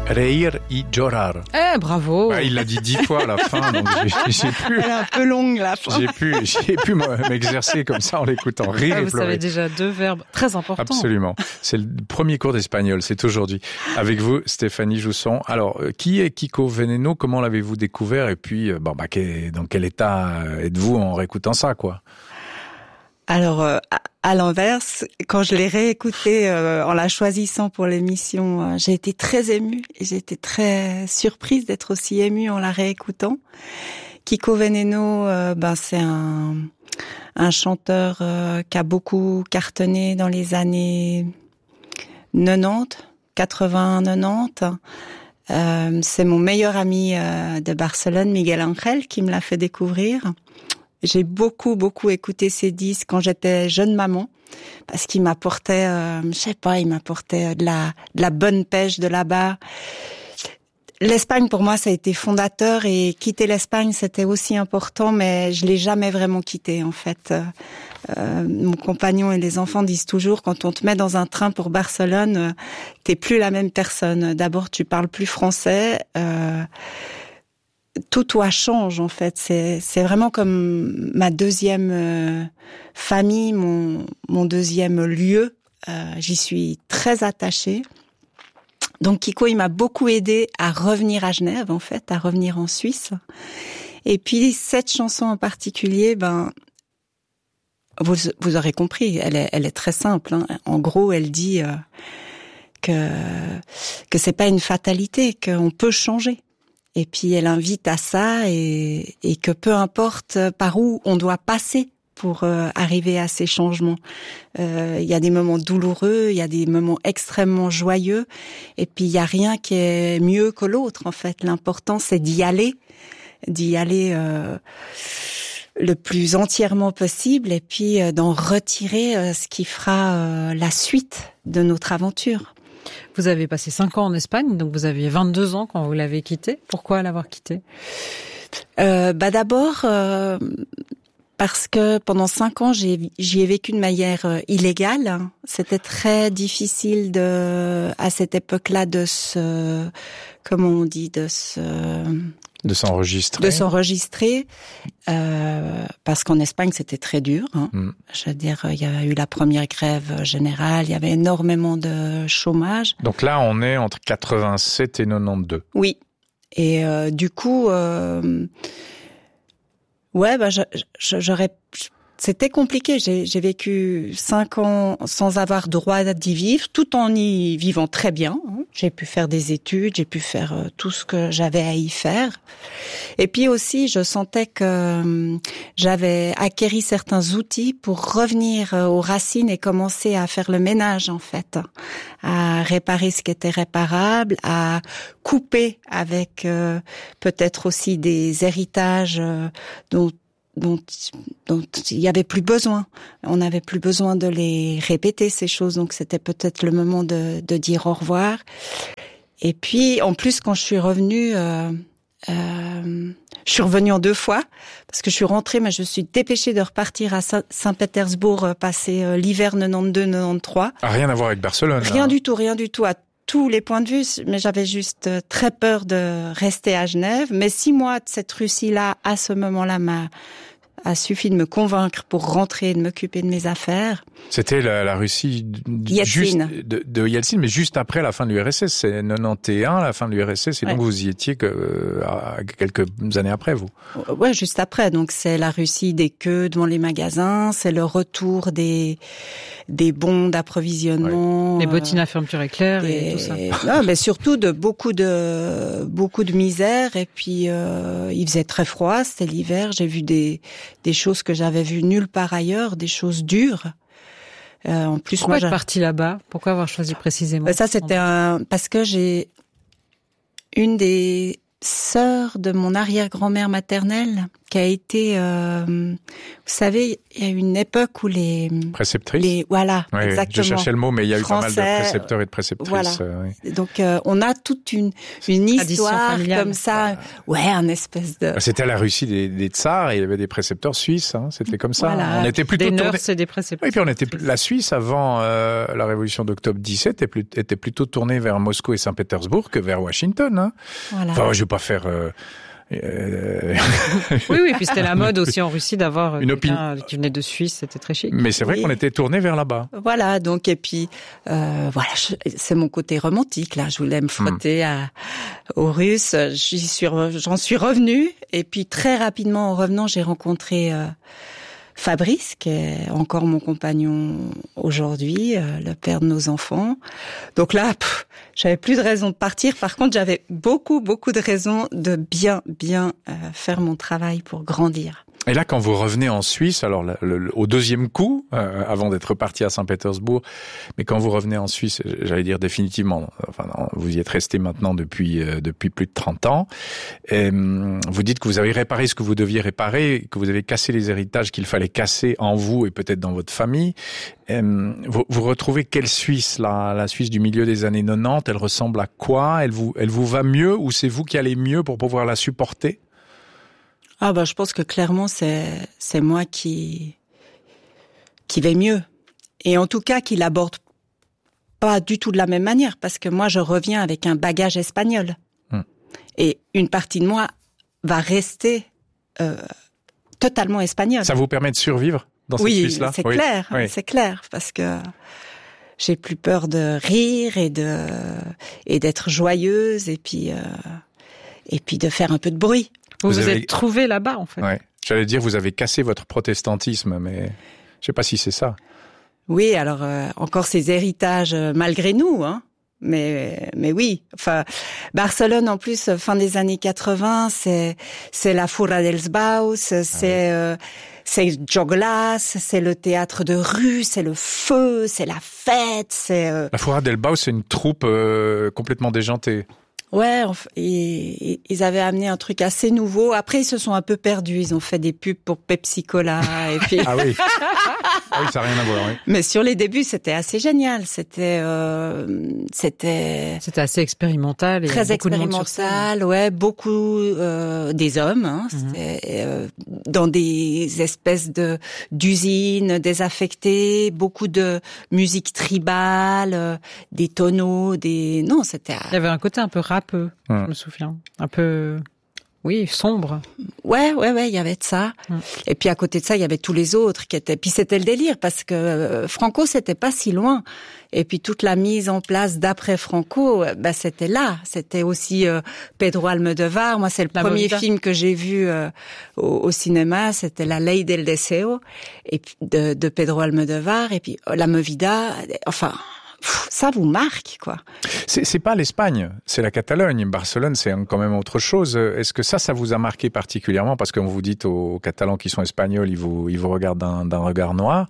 Reír y llorar. Bravo. Il l'a dit 10 fois à la fin, donc j'ai pu. Elle est un peu longue, la fin. J'ai pu m'exercer comme ça en l'écoutant. Rire et vous pleurer. savez déjà 2 verbes très importants. Absolument. C'est le premier cours d'espagnol, c'est aujourd'hui. Avec vous, Stéphanie Jousson. Alors, qui est Kiko Veneno? Comment l'avez-vous découvert? Et puis, dans quel état êtes-vous en réécoutant ça, quoi? Alors, à l'inverse, quand je l'ai réécouté en la choisissant pour l'émission, j'ai été très émue et j'ai été très surprise d'être aussi émue en la réécoutant. Kiko Veneno, c'est un chanteur qui a beaucoup cartonné dans les années 80-90. C'est mon meilleur ami de Barcelone, Miguel Ángel, qui me l'a fait découvrir. J'ai beaucoup écouté ses disques quand j'étais jeune maman, parce qu'il m'apportait, il m'apportait de la bonne pêche de là-bas. L'Espagne, pour moi, ça a été fondateur, et quitter l'Espagne, c'était aussi important, mais je l'ai jamais vraiment quitté, en fait. Mon compagnon et les enfants disent toujours, quand on te met dans un train pour Barcelone, t'es plus la même personne. D'abord, tu parles plus français, tout toi change, en fait. C'est vraiment comme ma deuxième famille, mon deuxième lieu. J'y suis très attachée. Donc Kiko, il m'a beaucoup aidé à revenir à Genève, en fait, à revenir en Suisse. Et puis cette chanson en particulier, vous aurez compris, elle est très simple, hein. En gros, elle dit que c'est pas une fatalité, qu'on peut changer. Et puis elle invite à ça, et que peu importe par où on doit passer pour arriver à ces changements. Il y a des moments douloureux, il y a des moments extrêmement joyeux, et puis il y a rien qui est mieux que l'autre, en fait. L'important, c'est d'y aller le plus entièrement possible, et puis d'en retirer ce qui fera la suite de notre aventure. Vous avez passé 5 ans en Espagne, donc vous aviez 22 ans quand vous l'avez quitté. Pourquoi l'avoir quitté? D'abord, parce que pendant 5 ans, j'y ai vécu de manière illégale. C'était très difficile à cette époque-là de s'enregistrer, parce qu'en Espagne c'était très dur, hein. Je veux dire, il y a eu la première grève générale, il y avait énormément de chômage. Donc là, on est entre 87 et 92. Oui, et du coup, c'était compliqué. J'ai vécu 5 ans sans avoir droit d'y vivre, tout en y vivant très bien. J'ai pu faire des études, j'ai pu faire tout ce que j'avais à y faire. Et puis aussi, je sentais que j'avais acquéri certains outils pour revenir aux racines et commencer à faire le ménage, en fait, à réparer ce qui était réparable, à couper avec peut-être aussi des héritages dont il y avait plus besoin. On n'avait plus besoin de les répéter, ces choses. Donc c'était peut-être le moment de dire au revoir. Et puis en plus, quand je suis revenue, je suis revenue en 2 fois, parce que je suis rentrée, mais je suis dépêchée de repartir à Saint-Pétersbourg, passer l'hiver 92-93. Rien à voir avec Barcelone. Rien du tout, à tous les points de vue, mais j'avais juste très peur de rester à Genève. Mais 6 mois de cette Russie-là, à ce moment-là, a suffi de me convaincre pour rentrer et de m'occuper de mes affaires. C'était la Russie de Yeltsin, mais juste après la fin de l'URSS. C'est 91, la fin de l'URSS, et donc vous y étiez quelques années après, vous. Ouais, juste après. Donc c'est la Russie des queues devant les magasins, c'est le retour des bons d'approvisionnement. Les bottines à fermeture éclair et tout ça. Non, mais surtout de beaucoup de misère. Et puis il faisait très froid, c'était l'hiver. J'ai vu des choses que j'avais vues nulle part ailleurs, des choses dures. En plus, pourquoi être partie là-bas? Pourquoi avoir choisi précisément? Ça, c'était parce que j'ai une des sœurs de mon arrière-grand-mère maternelle qui a été, vous savez, il y a une époque où les préceptrices. Voilà, oui, exactement. Je cherchais le mot, mais il y a eu pas mal de Français, précepteurs et de préceptrices. Voilà. Oui. Donc on a toute une histoire comme ça. Ouais, un espèce de. C'était à la Russie des tsars et il y avait des précepteurs suisses. Hein, c'était comme ça. Voilà. On était plutôt des tourné. nurses et des préceptrices. Oui, puis on était la Suisse avant la révolution d'octobre 17 était plutôt tournée vers Moscou et Saint-Pétersbourg que vers Washington. Hein. Voilà. Enfin, je vais pas faire. Oui, puis c'était la mode aussi en Russie d'avoir une quelqu'un qui venait de Suisse, c'était très chic. Mais c'est vrai qu'on était tourné vers là-bas. Voilà, donc et puis voilà, c'est mon côté romantique là. Je voulais me frotter aux Russes. J'en suis revenue et puis très rapidement en revenant, j'ai rencontré Fabrice, qui est encore mon compagnon aujourd'hui, le père de nos enfants. Donc là, j'avais plus de raison de partir. Par contre, j'avais beaucoup de raisons de bien faire mon travail pour grandir. Et là, quand vous revenez en Suisse, alors au deuxième coup, avant d'être parti à Saint-Pétersbourg, mais quand vous revenez en Suisse, j'allais dire définitivement, enfin non, vous y êtes resté maintenant depuis plus de 30 ans, et vous dites que vous avez réparé ce que vous deviez réparer, que vous avez cassé les héritages qu'il fallait casser en vous et peut-être dans votre famille. Vous retrouvez quelle Suisse, la Suisse du milieu des années 90, elle ressemble à quoi? Elle vous va mieux ou c'est vous qui allez mieux pour pouvoir la supporter? Ah je pense que clairement c'est moi qui vais mieux, et en tout cas qui l'aborde pas du tout de la même manière, parce que moi je reviens avec un bagage espagnol et une partie de moi va rester totalement espagnole. Ça vous permet de survivre dans cette Suisse-là? Oui, c'est clair, parce que j'ai plus peur de rire et d'être joyeuse et puis de faire un peu de bruit. Vous êtes trouvé là-bas, en fait. Ouais. J'allais dire, vous avez cassé votre protestantisme, mais je sais pas si c'est ça. Oui, alors encore ces héritages malgré nous, hein. Mais oui, enfin Barcelone en plus fin des années 80, c'est la Fura dels Baus, c'est Joglas, c'est le théâtre de rue, c'est le feu, c'est la fête, c'est La Fura dels Baus, c'est une troupe complètement déjantée. Ouais, ils avaient amené un truc assez nouveau. Après, ils se sont un peu perdus. Ils ont fait des pubs pour Pepsi Cola et puis. Ah oui. Ah oui, ça n'a rien à voir. Oui. Mais sur les débuts, c'était assez génial. C'était assez expérimental. Et très expérimental. Ouais, beaucoup des hommes. Hein, c'était dans des espèces d'usines désaffectées, beaucoup de musique tribale, des tonneaux, non, c'était. Il y avait un côté un peu râpeux, je me souviens, un peu. Oui, sombre. Ouais, il y avait de ça. Et puis à côté de ça, il y avait tous les autres qui étaient. Puis c'était le délire parce que Franco, c'était pas si loin. Et puis toute la mise en place d'après Franco, c'était là. C'était aussi Pedro Almodóvar. Moi, c'est le premier film que j'ai vu au cinéma. C'était La Ley del Deseo et puis de Pedro Almodóvar. Et puis La Movida. Enfin. Ça vous marque, quoi. C'est pas l'Espagne, c'est la Catalogne. Barcelone, c'est quand même autre chose. Est-ce que ça vous a marqué particulièrement? Parce que vous dites aux Catalans qui sont espagnols, ils vous regardent d'un regard noir.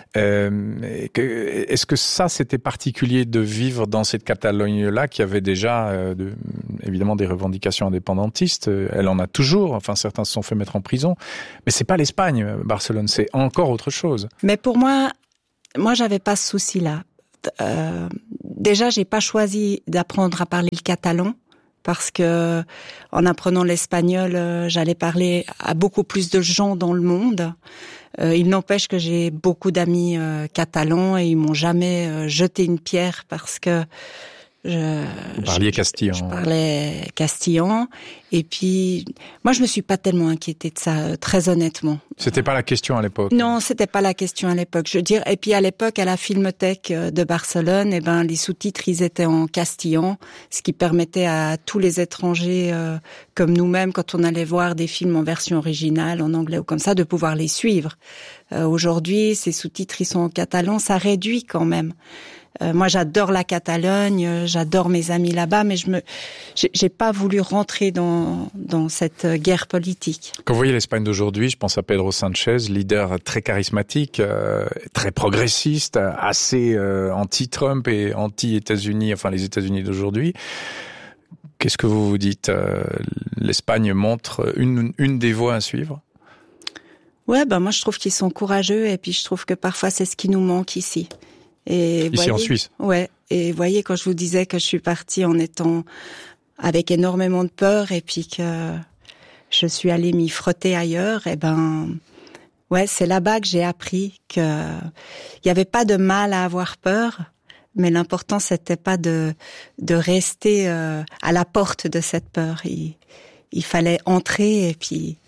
Est-ce que ça, c'était particulier de vivre dans cette Catalogne-là qui avait déjà, évidemment, des revendications indépendantistes? Elle en a toujours. Enfin, certains se sont fait mettre en prison. Mais c'est pas l'Espagne, Barcelone. C'est encore autre chose. Mais pour moi, j'avais pas ce souci-là. Déjà, j'ai pas choisi d'apprendre à parler le catalan parce que en apprenant l'espagnol, j'allais parler à beaucoup plus de gens dans le monde. Il n'empêche que j'ai beaucoup d'amis catalans et ils m'ont jamais jeté une pierre parce que Vous parliez castillan. Je parlais castillan. Et puis, moi, je me suis pas tellement inquiétée de ça, très honnêtement. C'était pas la question à l'époque. Non, c'était pas la question à l'époque. Je veux dire, et puis à l'époque, à la Filmothèque de Barcelone, les sous-titres, ils étaient en castillan, ce qui permettait à tous les étrangers, comme nous-mêmes, quand on allait voir des films en version originale, en anglais ou comme ça, de pouvoir les suivre. Aujourd'hui, ces sous-titres, ils sont en catalan, ça réduit quand même. Moi, j'adore la Catalogne, j'adore mes amis là-bas, mais j'ai pas voulu rentrer dans cette guerre politique. Quand vous voyez l'Espagne d'aujourd'hui, je pense à Pedro Sánchez, leader très charismatique, très progressiste, assez anti-Trump et anti-États-Unis, enfin les États-Unis d'aujourd'hui. Qu'est-ce que vous vous dites? L'Espagne montre une des voies à suivre? Ouais, moi je trouve qu'ils sont courageux et puis je trouve que parfois c'est ce qui nous manque ici. Et ici en Suisse. Ouais. Et voyez, quand je vous disais que je suis partie en étant avec énormément de peur et puis que je suis allée m'y frotter ailleurs, ouais, c'est là-bas que j'ai appris que il y avait pas de mal à avoir peur, mais l'important c'était pas de rester à la porte de cette peur. Il fallait entrer et puis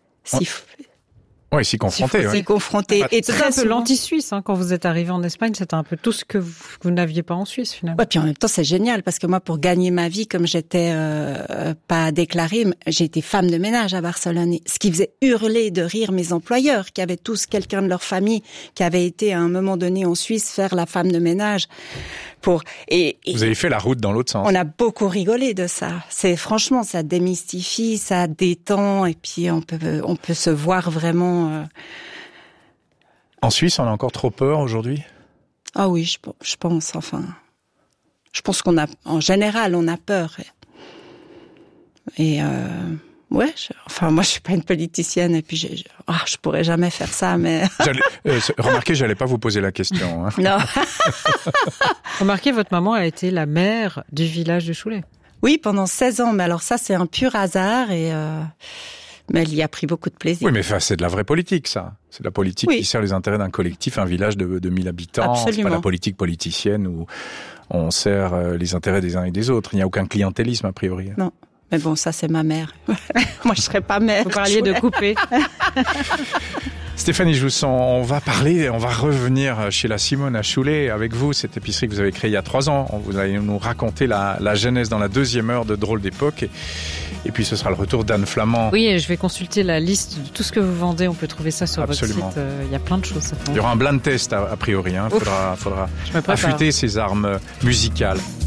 s'y confronter. S'y confronter. Et c'est un peu l'anti-Suisse, quand vous êtes arrivé en Espagne, c'était un peu tout ce que vous n'aviez pas en Suisse, finalement. Ouais, puis en même temps, c'est génial, parce que moi, pour gagner ma vie, comme j'étais pas déclarée, j'ai été femme de ménage à Barcelone. Ce qui faisait hurler de rire mes employeurs, qui avaient tous quelqu'un de leur famille, qui avait été à un moment donné en Suisse faire la femme de ménage. Vous avez fait la route dans l'autre sens. On a beaucoup rigolé de ça. Franchement, ça démystifie, ça détend, et puis on peut se voir vraiment. En Suisse, on a encore trop peur aujourd'hui? Ah oui, je pense. Enfin, je pense en général, on a peur. Et ouais, moi, je suis pas une politicienne, et puis je pourrais jamais faire ça, mais. Remarquez, j'allais pas vous poser la question. Non. Remarquez, votre maman a été la maire du village de Choulé. Oui, pendant 16 ans. Mais alors ça, c'est un pur hasard mais elle y a pris beaucoup de plaisir. Oui, mais c'est de la vraie politique, ça. C'est de la politique qui sert les intérêts d'un collectif, un village de 1000 habitants. Absolument. C'est pas la politique politicienne où on sert les intérêts des uns et des autres. Il n'y a aucun clientélisme, a priori. Non. Mais bon, ça, c'est ma mère. Moi, je serais pas mère. Vous parliez de couper. Stéphanie Jousson, on va revenir chez la Simone à Choulé avec vous, cette épicerie que vous avez créée il y a 3 ans. Vous allez nous raconter la genèse dans la 2e heure de Drôle d'époque. Et puis ce sera le retour d'Anne Flamand. Oui, et je vais consulter la liste de tout ce que vous vendez. On peut trouver ça sur votre site. Il y a plein de choses. Il y aura un blind test a priori. Il faudra affûter ses armes musicales.